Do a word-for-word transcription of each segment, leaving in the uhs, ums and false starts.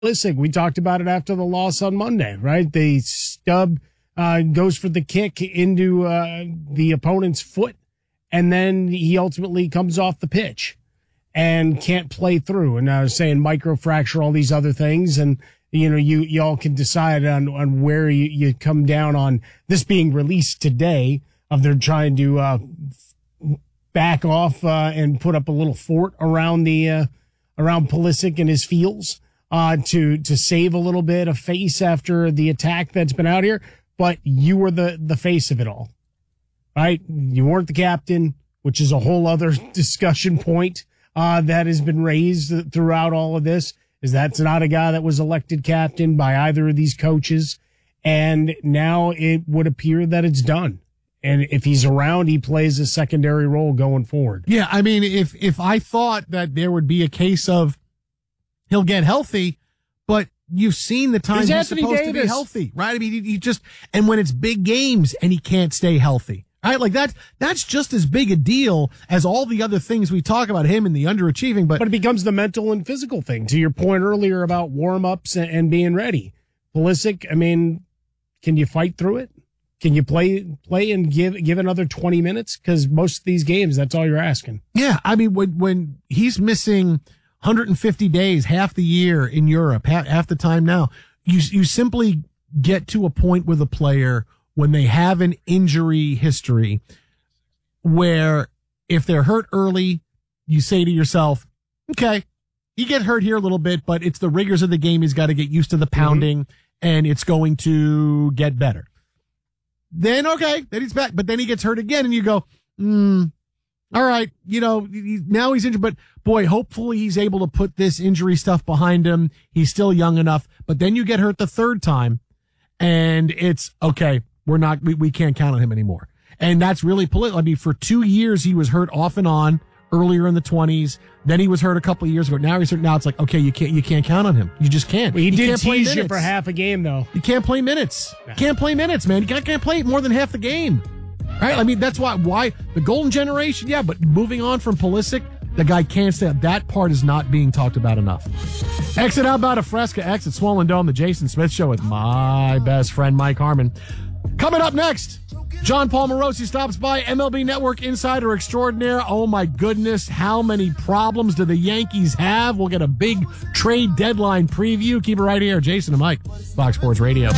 Listen, we talked about it after the loss on Monday, right? The stub uh, goes for the kick into uh, the opponent's foot, and then he ultimately comes off the pitch and can't play through. And I was saying microfracture, all these other things, and you know, you y'all can decide on on where you, you come down on this being released today. Of they're trying to uh, back off uh, and put up a little fort around the uh, around Pulisic and his feels. Uh, to, to save a little bit of face after the attack that's been out here, but you were the, the face of it all, right? You weren't the captain, which is a whole other discussion point, uh, that has been raised throughout all of this, is that's not a guy that was elected captain by either of these coaches. And now it would appear that it's done. And if he's around, he plays a secondary role going forward. Yeah. I mean, if, if I thought that there would be a case of, he'll get healthy, but you've seen the times he's supposed Davis. to be healthy, right? I mean, he, he just, and when it's big games and he can't stay healthy, right? Like that, that's just as big a deal as all the other things we talk about him and the underachieving. But, but it becomes the mental and physical thing. To your point earlier about warm-ups and, and being ready. Pulisic, I mean, can you fight through it? Can you play, play and give, give another twenty minutes? Cause most of these games, that's all you're asking. Yeah. I mean, when, when he's missing one hundred fifty days, half the year in Europe, half, half the time now. You, you simply get to a point with a player when they have an injury history where if they're hurt early, you say to yourself, okay, you get hurt here a little bit, but it's the rigors of the game. He's got to get used to the pounding mm-hmm. and it's going to get better. Then, okay, then he's back, but then he gets hurt again and you go, hmm. All right, you know, now he's injured, but boy, hopefully he's able to put this injury stuff behind him. He's still young enough, but then you get hurt the third time and it's okay. We're not, we, we can't count on him anymore. And that's really political. I mean, for two years, he was hurt off and on earlier in the twenties. Then he was hurt a couple of years ago. Now he's hurt. Now it's like, okay, you can't, you can't count on him. You just can't. Well, he you did can't tease play you for half a game though. You can't play minutes. Nah. Can't play minutes, man. You can't, can't play more than half the game. Right? I mean, that's why, why the golden generation. Yeah. But moving on from Pulisic, the guy can't stay up. That part is not being talked about enough. Exit out about a Fresca, exit Swollen Dome, the Jason Smith Show with my best friend, Mike Harmon. Coming up next, John Paul Morosi stops by, M L B Network insider extraordinaire. Oh my goodness, how many problems do the Yankees have? We'll get a big trade deadline preview. Keep it right here. Jason and Mike, Fox Sports Radio.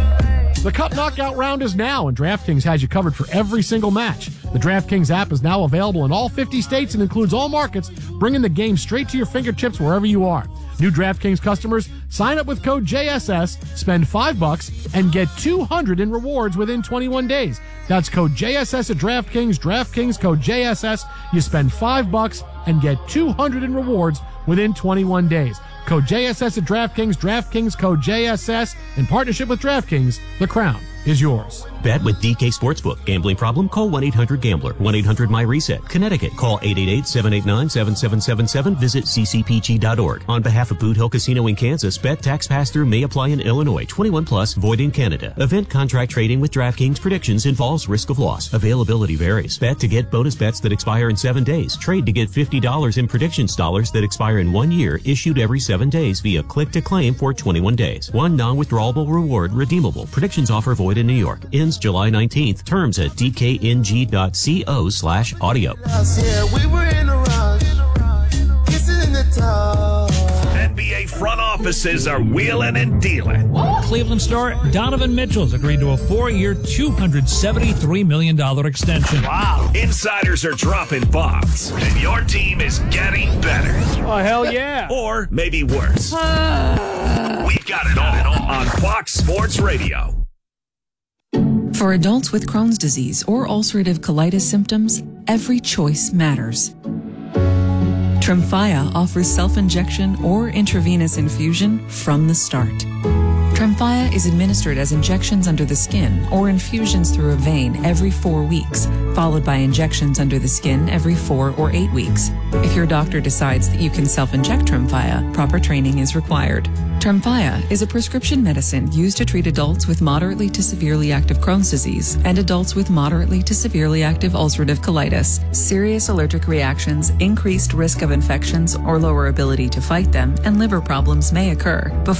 The Cup Knockout Round is now, and DraftKings has you covered for every single match. The DraftKings app is now available in all fifty states and includes all markets, bringing the game straight to your fingertips wherever you are. New DraftKings customers, sign up with code J S S, spend five bucks, and get two hundred in rewards within twenty-one days. That's code J S S at DraftKings, DraftKings code J S S. You spend five bucks and get two hundred in rewards within twenty-one days. Code J S S at DraftKings, DraftKings code J S S. In partnership with DraftKings, the crown is yours. Bet with D K Sportsbook. Gambling problem? Call one eight hundred gambler. one eight hundred my reset. Connecticut. Call eight eight eight, seven eight nine, seven seven seven seven. Visit c c p g dot org. On behalf of Boot Hill Casino in Kansas, bet tax pass-through may apply in Illinois. twenty-one plus, void in Canada. Event contract trading with DraftKings predictions involves risk of loss. Availability varies. Bet to get bonus bets that expire in seven days. Trade to get fifty dollars in predictions dollars that expire in one year, issued every seven days via click to claim for twenty-one days. One non-withdrawable reward redeemable. Predictions offer void in New York. Ends July nineteenth. Terms at d k n g dot co slash audio. N B A front offices are wheeling and dealing. Cleveland star Donovan Mitchell's agreed to a four-year, two hundred seventy-three million dollars extension. Wow. Insiders are dropping bombs, and your team is getting better. Oh, hell yeah. Or maybe worse. We've got it all on Fox Sports Radio. For adults with Crohn's disease or ulcerative colitis symptoms, every choice matters. Tremfya offers self-injection or intravenous infusion from the start. Tremfya is administered as injections under the skin or infusions through a vein every four weeks, followed by injections under the skin every four or eight weeks. If your doctor decides that you can self-inject Tremfya, proper training is required. Tremfya is a prescription medicine used to treat adults with moderately to severely active Crohn's disease and adults with moderately to severely active ulcerative colitis. Serious allergic reactions, increased risk of infections or lower ability to fight them, and liver problems may occur.